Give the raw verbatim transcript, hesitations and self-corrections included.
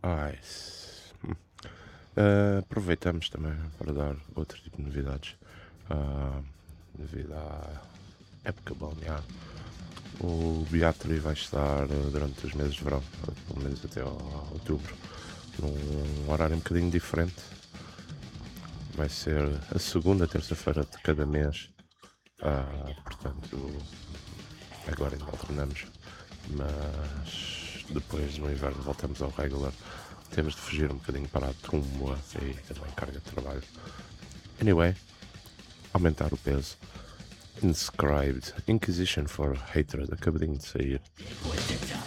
Ai, s- hum. Ah, aproveitamos também para dar outro tipo de novidades. Ah, devido à época balnear. O Beatriz vai estar eh, durante os meses de verão, eh, pelo menos até ao- outubro, num horário um bocadinho diferente. Vai ser a segunda terça-feira de cada mês. Ah, portanto, agora ainda alternamos, mas depois no inverno voltamos ao regular. Temos de fugir um bocadinho para a tumba e também carga de trabalho. Anyway, aumentar o peso. Inscribed Inquisition for Hatred, acabadinho de sair.